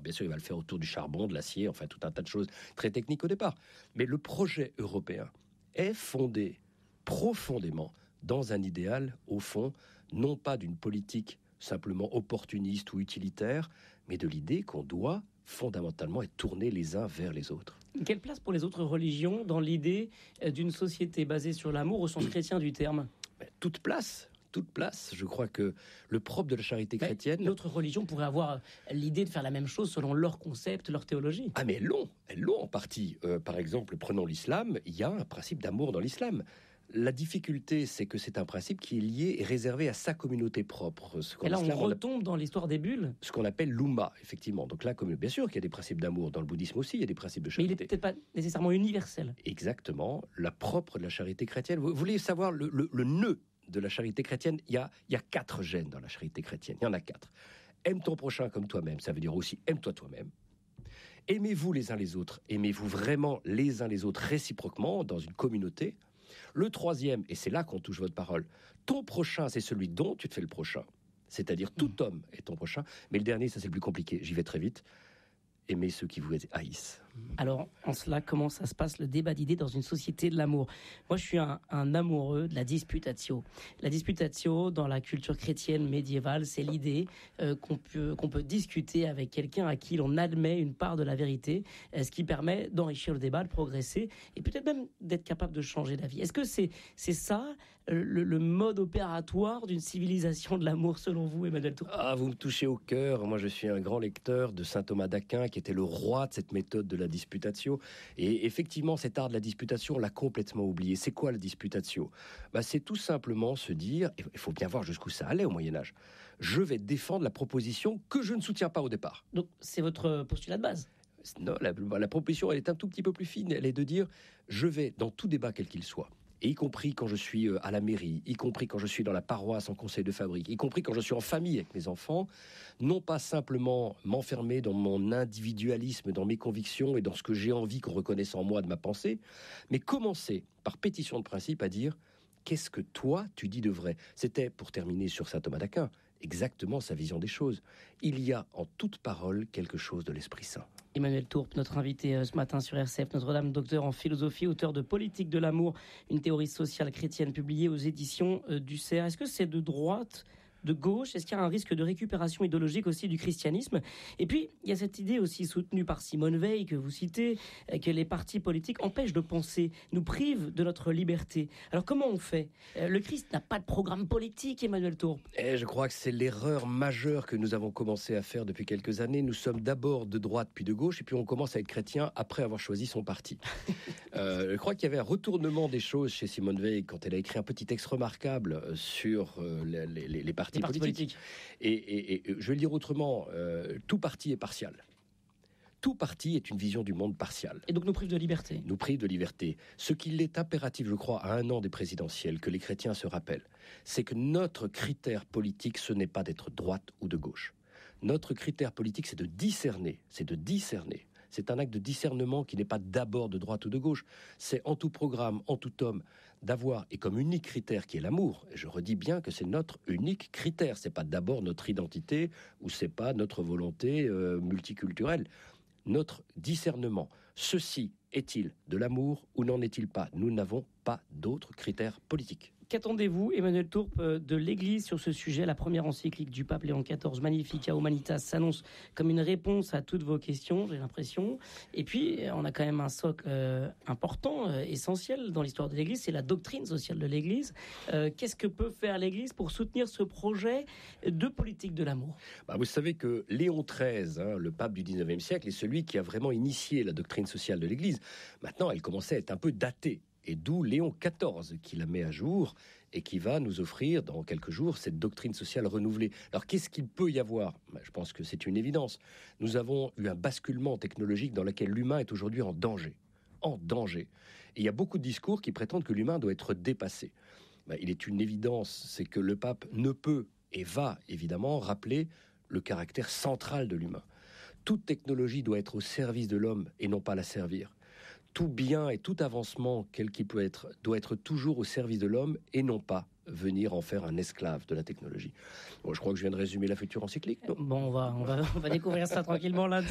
bien sûr, il va le faire autour du charbon, de l'acier, enfin tout un tas de choses très techniques au départ. Mais le projet européen est fondé profondément dans un idéal, au fond, non pas d'une politique simplement opportuniste ou utilitaire, mais de l'idée qu'on doit fondamentalement être tournés les uns vers les autres. Quelle place pour les autres religions dans l'idée d'une société basée sur l'amour au sens chrétien du terme ? Toute place. Je crois que le propre de la charité chrétienne... D'autres religions pourraient avoir l'idée de faire la même chose selon leur concept, leur théologie. Ah mais elles l'ont en partie. Par exemple, prenons l'islam, il y a un principe d'amour dans l'islam. La difficulté, c'est que c'est un principe qui est lié et réservé à sa communauté propre. Et là, on retombe dans l'histoire des bulles. Ce qu'on appelle l'Oumma, effectivement. Donc là, bien sûr qu'il y a des principes d'amour. Dans le bouddhisme aussi, il y a des principes de charité. Mais il n'est peut-être pas nécessairement universel. Exactement. La propre de la charité chrétienne. Vous voulez savoir le nœud de la charité chrétienne? Il y a 4 gènes dans la charité chrétienne. Il y en a 4. Aime ton prochain comme toi-même. Ça veut dire aussi aime-toi toi-même. Aimez-vous les uns les autres. Aimez-vous vraiment les uns les autres réciproquement dans une communauté. Le 3e, et c'est là qu'on touche votre parole, ton prochain, c'est celui dont tu te fais le prochain. C'est-à-dire tout homme est ton prochain. Mais le dernier, ça c'est le plus compliqué. J'y vais très vite. Aimez ceux qui vous haïssent. Alors, en cela, comment ça se passe, le débat d'idées dans une société de l'amour ? Moi, je suis un amoureux de la disputatio. La disputatio, dans la culture chrétienne médiévale, c'est l'idée qu'on peut discuter avec quelqu'un à qui l'on admet une part de la vérité, ce qui permet d'enrichir le débat, de progresser, et peut-être même d'être capable de changer d'avis. Est-ce que c'est ça, le mode opératoire d'une civilisation de l'amour, selon vous, Emmanuel Tourpe ? Ah, vous me touchez au cœur. Moi, je suis un grand lecteur de saint Thomas d'Aquin, qui était le roi de cette méthode de la disputatio. Et effectivement, cet art de la disputatio, on l'a complètement oublié. C'est quoi la disputatio ? C'est tout simplement se dire, il faut bien voir jusqu'où ça allait au Moyen-Âge, je vais défendre la proposition que je ne soutiens pas au départ. Donc, c'est votre postulat de base ? Non, la proposition, elle est un tout petit peu plus fine. Elle est de dire, je vais, dans tout débat quel qu'il soit, et y compris quand je suis à la mairie, y compris quand je suis dans la paroisse en conseil de fabrique, y compris quand je suis en famille avec mes enfants, non pas simplement m'enfermer dans mon individualisme, dans mes convictions et dans ce que j'ai envie qu'on reconnaisse en moi de ma pensée, mais commencer par pétition de principe à dire « Qu'est-ce que toi, tu dis de vrai ?» C'était, pour terminer sur saint Thomas d'Aquin, exactement sa vision des choses. Il y a en toute parole quelque chose de l'Esprit Saint. Emmanuel Tourpe, notre invité ce matin sur RCF, Notre-Dame, docteur en philosophie, auteur de Politique de l'amour, une théorie sociale chrétienne publiée aux éditions du CERF. Est-ce que c'est de droite, de gauche ? Est-ce qu'il y a un risque de récupération idéologique aussi du christianisme ? Et puis, il y a cette idée aussi soutenue par Simone Veil, que vous citez, que les partis politiques empêchent de penser, nous privent de notre liberté. Alors comment on fait ? Le Christ n'a pas de programme politique, Emmanuel Tourpe. Je crois que c'est l'erreur majeure que nous avons commencé à faire depuis quelques années. Nous sommes d'abord de droite puis de gauche, et puis on commence à être chrétien après avoir choisi son parti. Je crois qu'il y avait un retournement des choses chez Simone Veil quand elle a écrit un petit texte remarquable sur les partis politiques. Et je vais le dire autrement, tout parti est partial. Tout parti est une vision du monde partiale. Et donc nous prive de liberté. Nous prive de liberté. Ce qu'il est impératif, je crois, à 1 an des présidentielles, que les chrétiens se rappellent, c'est que notre critère politique, ce n'est pas d'être droite ou de gauche. Notre critère politique, c'est de discerner. C'est un acte de discernement qui n'est pas d'abord de droite ou de gauche. C'est en tout programme, en tout homme, d'avoir, et comme unique critère qui est l'amour, et je redis bien que c'est notre unique critère, c'est pas d'abord notre identité, ou c'est pas notre volonté multiculturelle. Notre discernement, ceci est-il de l'amour ou n'en est-il pas ? Nous n'avons pas d'autres critères politiques. Qu'attendez-vous, Emmanuel Tourpe, de l'Église sur ce sujet ? La première encyclique du pape Léon XIV, Magnificat Humanitas, s'annonce comme une réponse à toutes vos questions, j'ai l'impression. Et puis, on a quand même un socle important, essentiel dans l'histoire de l'Église, c'est la doctrine sociale de l'Église. Qu'est-ce que peut faire l'Église pour soutenir ce projet de politique de l'amour ? Vous savez que Léon XIII, le pape du 19e siècle, est celui qui a vraiment initié la doctrine sociale de l'Église. Maintenant, elle commençait à être un peu datée. Et d'où Léon XIV qui la met à jour et qui va nous offrir dans quelques jours cette doctrine sociale renouvelée. Alors qu'est-ce qu'il peut y avoir ? Je pense que c'est une évidence. Nous avons eu un basculement technologique dans lequel l'humain est aujourd'hui en danger. Et il y a beaucoup de discours qui prétendent que l'humain doit être dépassé. Il est une évidence, c'est que le pape ne peut et va évidemment rappeler le caractère central de l'humain. Toute technologie doit être au service de l'homme et non pas la servir. Tout bien et tout avancement, quel qu'il peut être, doit être toujours au service de l'homme et non pas venir en faire un esclave de la technologie. Je crois que je viens de résumer la future encyclique. On va découvrir ça tranquillement lundi.